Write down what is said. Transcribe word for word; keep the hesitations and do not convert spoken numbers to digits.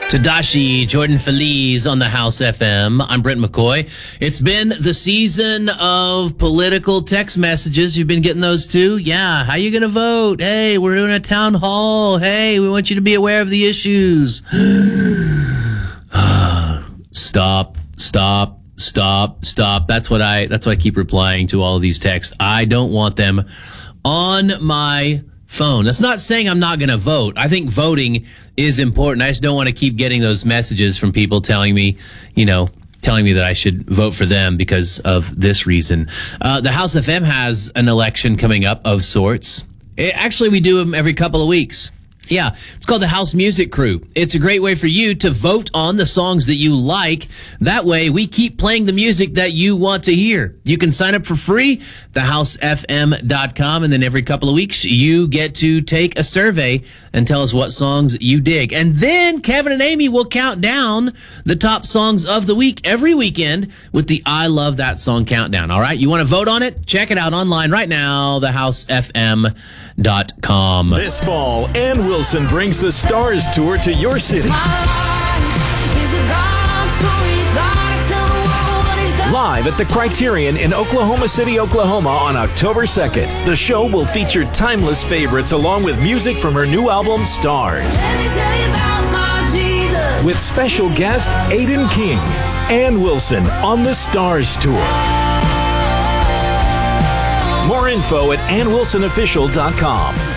Tadashi, Jordan Feliz on the House F M. I'm Brent McCoy. It's been the season of political text messages. You've been getting those too? Yeah. How you going to vote? Hey, we're doing a town hall. Hey, we want you to be aware of the issues. Stop, stop, stop, stop. That's what I, that's what I keep replying to all of these texts. I don't want them on my phone. That's not saying I'm not going to vote. I think voting is important. I just don't want to keep getting those messages from people telling me, you know, telling me that I should vote for them because of this reason. Uh, the House F M has an election coming up of sorts. It, actually, we do them every couple of weeks. Yeah, it's called the House Music Crew. It's a great way for you to vote on the songs that you like. That way, we keep playing the music that you want to hear. You can sign up for free, the house f m dot com, and then every couple of weeks, you get to take a survey and tell us what songs you dig. And then Kevin and Amy will count down the top songs of the week every weekend with the I Love That Song Countdown. All right, you want to vote on it? Check it out online right now, the house f m dot com. This fall, Ann Wilson brings the Stars Tour to your city. Live at the Criterion in Oklahoma City, Oklahoma on October second. The show will feature timeless favorites along with music from her new album, Stars. With special guest Aiden King. Ann Wilson on the Stars Tour. More info at ann wilson official dot com.